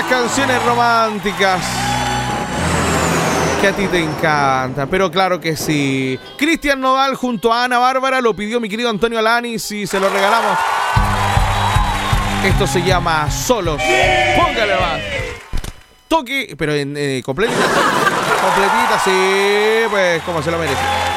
canciones románticas que a ti te encantan, pero claro que sí. Cristian Nodal junto a Ana Bárbara lo pidió mi querido Antonio Alanis y se lo regalamos. Esto se llama Solos. Póngale más. Toque, pero en completita. Completita, sí, pues como se lo merece.